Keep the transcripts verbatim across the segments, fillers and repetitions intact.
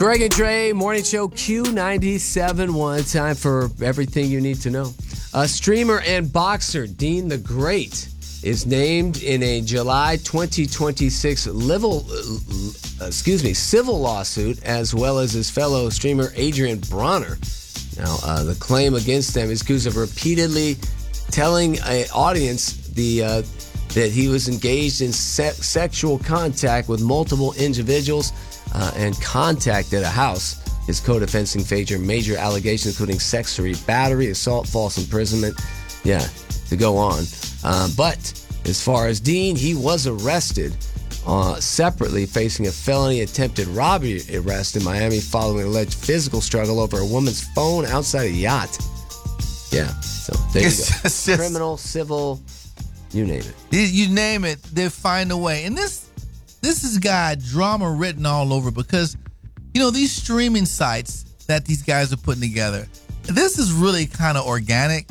Greg and Dre, Morning Show, Q ninety-seven point one. Time for everything you need to know. A streamer and boxer, Dean the Great, is named in a July twenty twenty-six level, uh, excuse me, civil lawsuit, as well as his fellow streamer Adrian Bronner. Now, uh, the claim against them is accused of repeatedly telling an audience the uh, that he was engaged in se- sexual contact with multiple individuals uh, and contacted a house. His co-defending faced major allegations, including sexual battery, assault, false imprisonment. Yeah, to go on. Uh, but as far as Dean, he was arrested uh, separately, facing a felony attempted robbery arrest in Miami following an alleged physical struggle over a woman's phone outside a yacht. Yeah, so there you go. It's just, criminal, civil, you name it. You name it, they find a way. And this this has got drama written all over because, you know, these streaming sites that these guys are putting together, this is really kind of organic.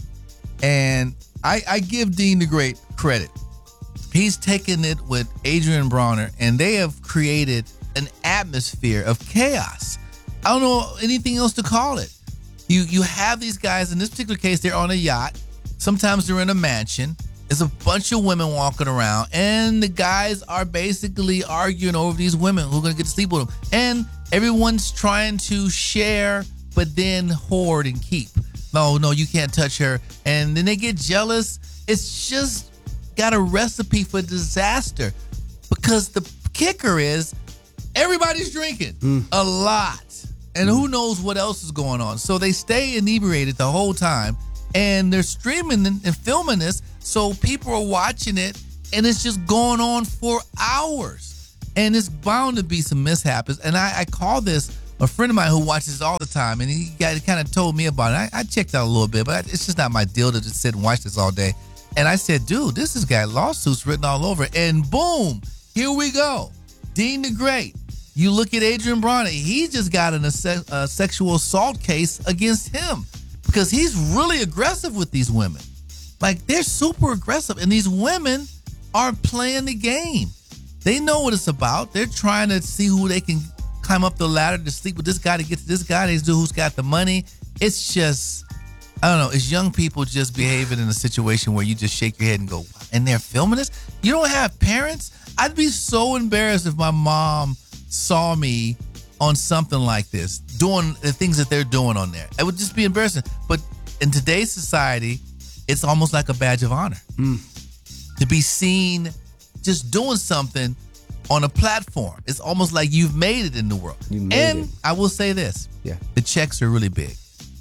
And I, I give Dean the Great credit. He's taken it with Adrian Bronner, and they have created an atmosphere of chaos. I don't know anything else to call it. You you have these guys, in this particular case, they're on a yacht. Sometimes they're in a mansion. There's a bunch of women walking around, and the guys are basically arguing over these women who are going to get to sleep with them. And everyone's trying to share, but then hoard and keep. No, no, you can't touch her. And then they get jealous. It's just got a recipe for disaster because the kicker is everybody's drinking mm. a lot. And who knows what else is going on. So they stay inebriated the whole time, and they're streaming and filming this, so people are watching it, and it's just going on for hours. And it's bound to be some mishaps. And I, I call this a friend of mine who watches all the time, and he got kind of told me about it. I, I checked out a little bit, but it's just not my deal to just sit and watch this all day. And I said, dude, this has got lawsuits written all over it. And boom, here we go. Dean the Great. You look at Adrian Bronner, he just got an, a, se- a sexual assault case against him because he's really aggressive with these women. Like, they're super aggressive, and these women are playing the game. They know what it's about. They're trying to see who they can climb up the ladder to sleep with this guy, to get to this guy, to do who's got the money. It's just, I don't know, it's young people just behaving in a situation where you just shake your head and go, and they're filming this? You don't have parents? I'd be so embarrassed if my mom saw me on something like this, doing the things that they're doing on there. It would just be embarrassing. But in today's society, it's almost like a badge of honor mm. to be seen just doing something on a platform. It's almost like you've made it in the world. You made and it. I will say this. Yeah. The checks are really big.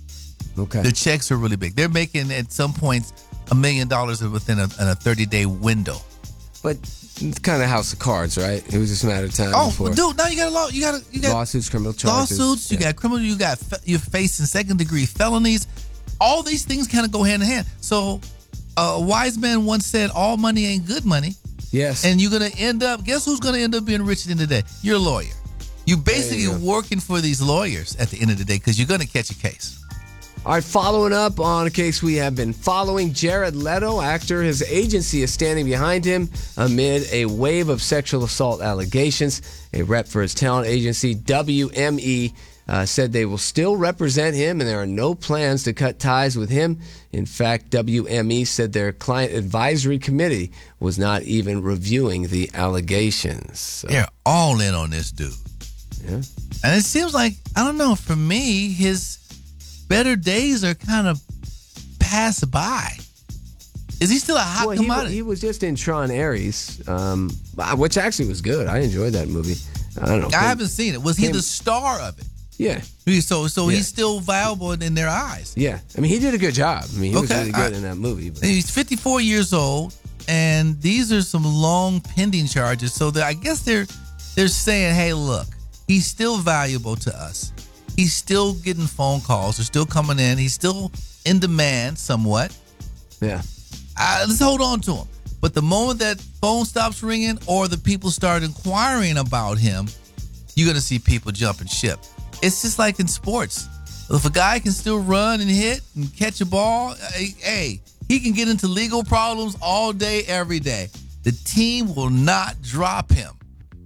Okay. The checks are really big. They're making, at some points, a million dollars within a, in a thirty-day window. But it's kind of House of Cards, right? It was just a matter of time. Oh, before. But dude, now you got a law. You got a, you got lawsuits, criminal charges. Lawsuits. You yeah. got criminal. You got fe- you're facing second degree felonies. All these things kind of go hand in hand. So, uh, a wise man once said, "All money ain't good money." Yes. And you're gonna end up. Guess who's gonna end up being rich at the end of the day? You're a lawyer. You're basically you working for these lawyers at the end of the day because you're gonna catch a case. All right, following up on a case we have been following, Jared Leto, actor, his agency is standing behind him amid a wave of sexual assault allegations. A rep for his talent agency, W M E, uh, said they will still represent him and there are no plans to cut ties with him. In fact, W M E said their client advisory committee was not even reviewing the allegations. So. They're all in on this dude. Yeah. And it seems like, I don't know, for me, his better days are kind of passed by. Is he still a hot well, commodity? He, he was just in Tron Ares, um, which actually was good. I enjoyed that movie. I don't know. I haven't seen it. Was he him, the star of it? Yeah. So so yeah. he's still viable in their eyes. Yeah. I mean, he did a good job. I mean, he okay. was really good I, in that movie. But. He's fifty-four years old, and these are some long pending charges. So I guess they're they're saying, hey, look, he's still valuable to us. He's still getting phone calls. They're still coming in. He's still in demand somewhat. Yeah. Uh, let's hold on to him. But the moment that phone stops ringing or the people start inquiring about him, you're going to see people jumping ship. It's just like in sports. If a guy can still run and hit and catch a ball, hey, he can get into legal problems all day, every day. The team will not drop him.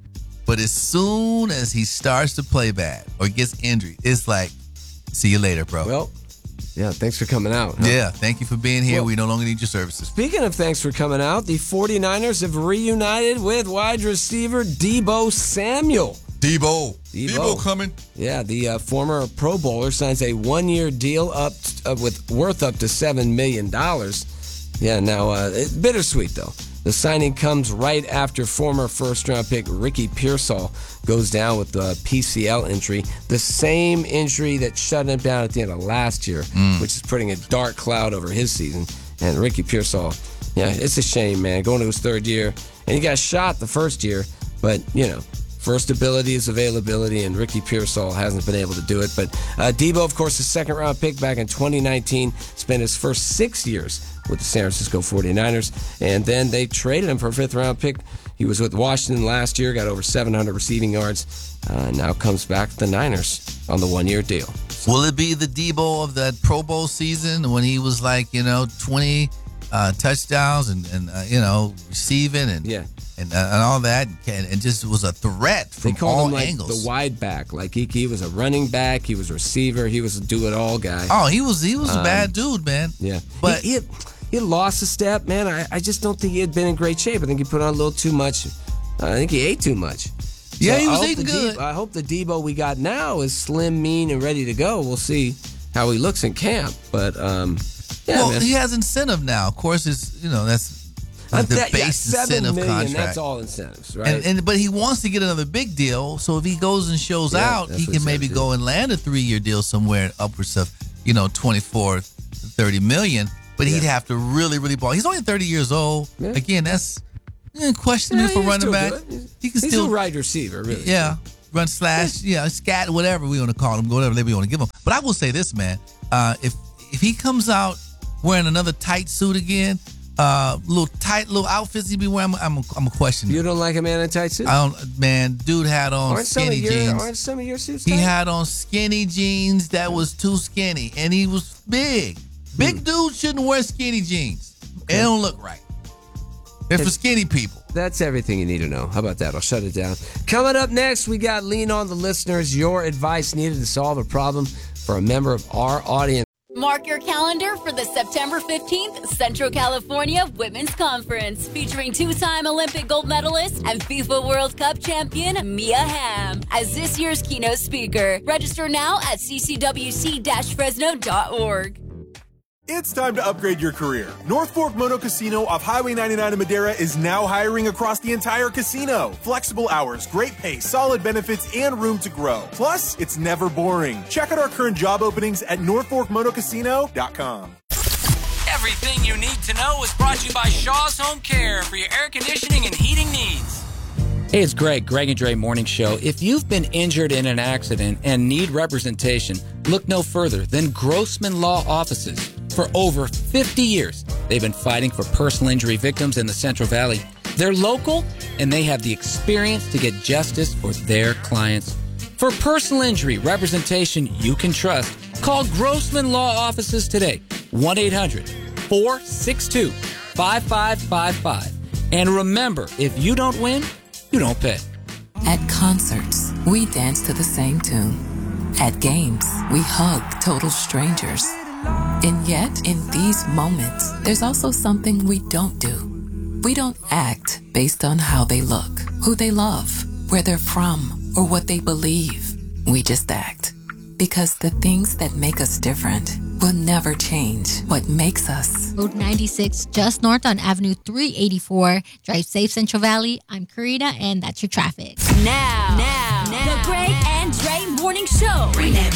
But as soon as he starts to play bad or gets injured, it's like, see you later, bro. Well, yeah, thanks for coming out. Huh? Yeah, thank you for being here. Well, we no longer need your services. Speaking of thanks for coming out, the 49ers have reunited with wide receiver Deebo Samuel. Debo. Debo, Debo coming. Yeah, the uh, former Pro Bowler signs a one-year deal up t- uh, with worth up to seven million dollars. Yeah, now, uh, it's bittersweet, though. The signing comes right after former first-round pick Ricky Pearsall goes down with the P C L injury, the same injury that shut him down at the end of last year, mm. which is putting a dark cloud over his season. And Ricky Pearsall, yeah, it's a shame, man, going to his third year. And he got shot the first year, but, you know, first ability is availability, and Ricky Pearsall hasn't been able to do it. But uh, Deebo, of course, a second-round pick back in twenty nineteen, spent his first six years with the San Francisco 49ers, and then they traded him for a fifth-round pick. He was with Washington last year, got over seven hundred receiving yards, uh, now comes back to the Niners on the one-year deal. So, will it be the Deebo of that Pro Bowl season when he was like, you know, twenty uh, touchdowns and, and uh, you know, receiving and yeah. and, uh, and all that, and, and just was a threat from they called all him like angles. The wide back, like he, he was a running back, he was a receiver, he was a do-it-all guy. Oh, he was he was um, a bad dude, man. Yeah, but he, he, had, he had lost a step, man. I, I just don't think he had been in great shape. I think he put on a little too much. I think he ate too much. Yeah, so he was I eating good. Deebo, I hope the Deebo we got now is slim, mean, and ready to go. We'll see how he looks in camp, but um, yeah, well, man. he has incentive now. Of course, it's you know that's like the that, base yeah, seven incentive million, contract. That's all incentives, right? And, and but he wants to get another big deal. So if he goes and shows Yeah, out, that's he what can he maybe said, go too. and land a three-year deal somewhere upwards of you know twenty-four, thirty million. But he'd Yeah. have to really, really ball. He's only thirty years old. Yeah. Again, that's eh, questionable Yeah, for he's running still back. good. He's, He can he's still a wide receiver, really. Yeah, run slash, yeah, scat, whatever we want to call him, whatever label we want to give him. But I will say this, man, uh, if if he comes out wearing another tight suit again, uh, little tight little outfits he be wearing, I'm I'm, I'm a question. You don't like a man in tight suit? I don't, man, dude had on Aren't some, of skinny your, jeans. aren't some of your suits He tight? had on skinny jeans that was too skinny, and he was big. Big Hmm. dudes shouldn't wear skinny jeans. It don't look right. They're for skinny people. That's everything you need to know. How about that? I'll shut it down. Coming up next, we got Lean on the Listeners. Your advice needed to solve a problem for a member of our audience. Mark your calendar for the September fifteenth Central California Women's Conference, featuring two-time Olympic gold medalist and FIFA World Cup champion Mia Hamm as this year's keynote speaker. Register now at c c w c dash fresno dot org. It's time to upgrade your career. North Fork Mono Casino off Highway ninety-nine in Madera is now hiring across the entire casino. Flexible hours, great pay, solid benefits, and room to grow. Plus, it's never boring. Check out our current job openings at north fork mono casino dot com. Everything you need to know is brought to you by Shaw's Home Care for your air conditioning and heating needs. Hey, it's Greg, Greg and Dre Morning Show. If you've been injured in an accident and need representation, look no further than Grossman Law Offices. For over fifty years, they've been fighting for personal injury victims in the Central Valley. They're local, and they have the experience to get justice for their clients. For personal injury representation you can trust, call Grossman Law Offices today, one eight hundred four six two five five five five. And remember, if you don't win, you don't pay. At concerts, we dance to the same tune. At games, we hug total strangers. And yet, in these moments, there's also something we don't do. We don't act based on how they look, who they love, where they're from, or what they believe. We just act. Because the things that make us different will never change what makes us. Road ninety-six, just north on Avenue three eighty-four. Drive safe, Central Valley. I'm Karina, and that's your traffic. Now, now, now, the Greg and Dre Morning Show. Bring that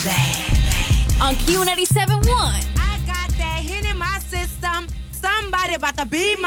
back. On Q ninety-seven point one. I got that hit in my system. Somebody about to be my